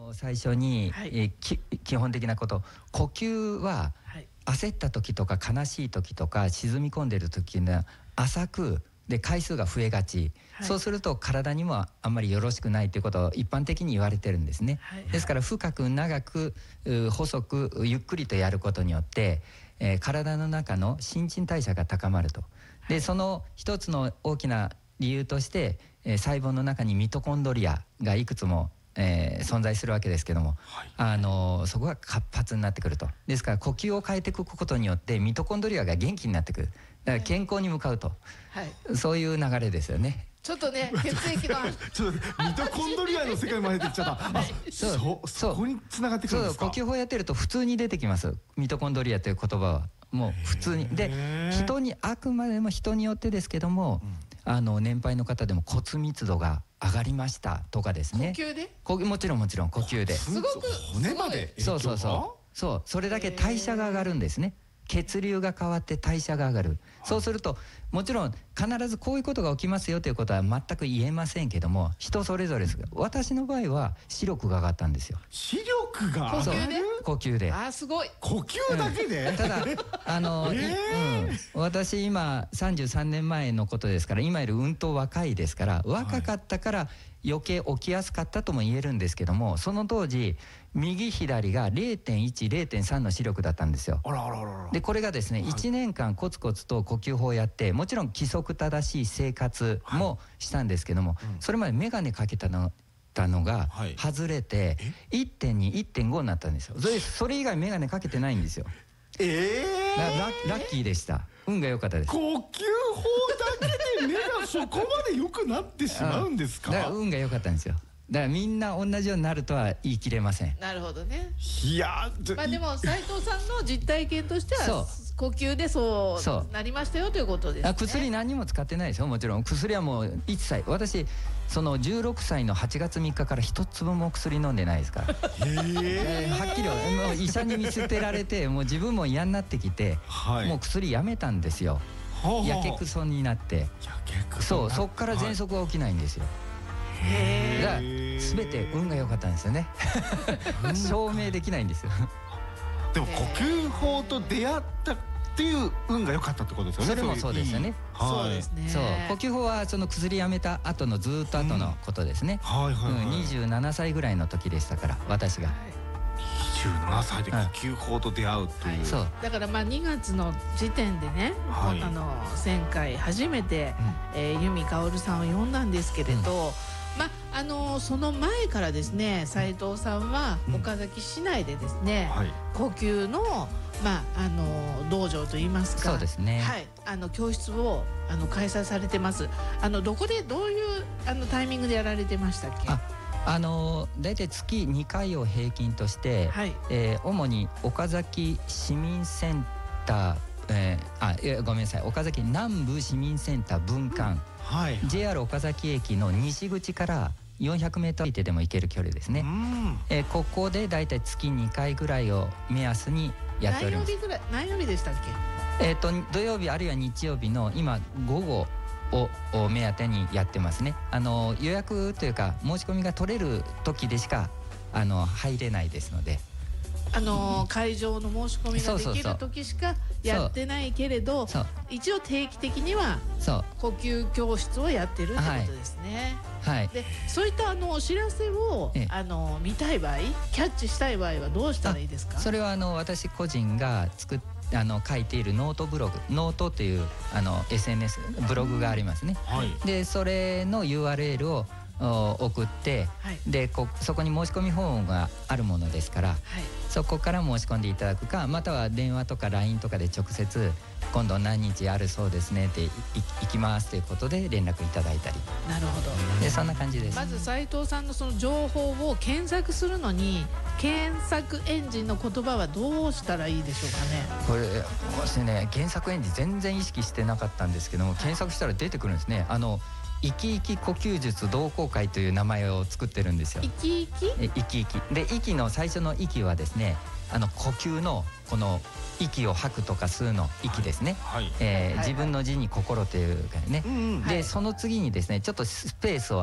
最初に、 はい、 基本的なこと、呼吸は焦った時とか悲しい時とか沈み込んでる時には浅くで回数が増えがち、はい、そうすると体にもあんまりよろしくないということを一般的に言われてるんですね、はい、ですから深く長く細くゆっくりとやることによって、体の中の新陳代謝が高まると。でその一つの大きな理由として、細胞の中にミトコンドリアがいくつも存在するわけですけども、はい、そこが活発になってくると。ですから呼吸を変えていくことによってミトコンドリアが元気になってくる。だから健康に向かうと、はい、そういう流れですよね。 ちょっとね、血液のちょっとミトコンドリアの世界まで出てきちゃった。はい、そこに繋がってくるんですか。 呼吸法やってると普通に出てきます、ミトコンドリアという言葉は。もう普通にで、人にあくまでも人によってですけども、年配の方でも骨密度が上がりましたとかですね。 呼吸で？ もちろん呼吸で。 すごく骨まで。 そうそれだけ代謝が上がるんですね。血流が変わって代謝が上がる。そうするともちろん必ずこういうことが起きますよということは全く言えませんけども、人それぞれです。私の場合は視力が上がったんですよ。 視力が上がる？ 呼吸で。 あ、すごい。 呼吸だけで？ ただ私今33年前のことですから、今よりうんと若いですから、若かったから余計起きやすかったとも言えるんですけども、その当時右左が 0.1、0.3 の視力だったんですよ。でこれがですね、1年間コツコツと呼吸法をやって、もちろん規則正しい生活もしたんですけども、それまで眼鏡かけたのが外れて 1.2、1.5 になったんですよ。それ以外眼鏡かけてないんですよ。ラッキーでした。運が良かったです。 呼吸法だけで目がそこまで良くなってしまうんですか？ だから運が良かったんですよ。だからみんな同じようになるとは言い切れません。 なるほどね。 いやまあでも斉藤さんの実体験としては呼吸でそうなりましたよということですね。 薬何も使ってないですよ。もちろん薬はもう一切、私その16歳の8月3日から一粒も薬飲んでないですから。はっきりもう医者に見捨てられて、もう自分も嫌になってきて、もう薬やめたんですよ。やけくそになって、そっから喘息は起きないんですよ。だから全て運が良かったんですよね。証明できないんですよ。 でも呼吸法と出会ったっていう運が良かったってことですよね。 それもそうですよね。 そうですね。 呼吸法はその薬やめた後のずっと後のことですね。27歳ぐらいの時でしたから、私が。 27歳で呼吸法と出会うという。 だからまあ2月の時点でね、前回初めて由美かおるさんを呼んだんですけれど、その前からですね、斉藤さんは岡崎市内でですね、呼吸の道場といいますか、 そうですね、 教室を開催されてます。どこでどういうタイミングでやられてましたっけ？ だいたい月2回を平均として、主に岡崎市民センター、ごめんなさい、岡崎南部市民センター分館、JR 岡崎駅の西口から400メートルでも行ける距離ですね。ここでだいたい月2回ぐらいを目安にやっております。 何曜日でしたっけ？ 土曜日あるいは日曜日の今午後を目当てにやってますね。予約というか申し込みが取れる時でしか入れないですので、 会場の申し込みができる時しかやってないけれど、一応定期的には呼吸教室をやってるってことですね。でそういったお知らせを見たい場合、キャッチしたい場合はどうしたらいいですか？ それは私個人が書いているノートブログ、ノートというSNS ブログがありますね。でそれの URL を送って、でそこに申し込みフォームがあるものですから、そこから申し込んでいただくか、または電話とか LINE とかで直接今度何日あるそうですねって行きますということで連絡いただいたり。 なるほど。 でそんな感じです。 まず斉藤さんのその情報を検索するのに検索エンジンの言葉はどうしたらいいでしょうかね？ これ私ね、検索エンジン全然意識してなかったんですけども、検索したら出てくるんですね。生き生き呼吸術同好会という名前を作ってるんですよ。 生き生き？ 生き生きで、息の最初の息はですね、呼吸のこの息を吐くとか吸うの息ですね。自分の字に心というかね。でその次にですね、ちょっとスペースを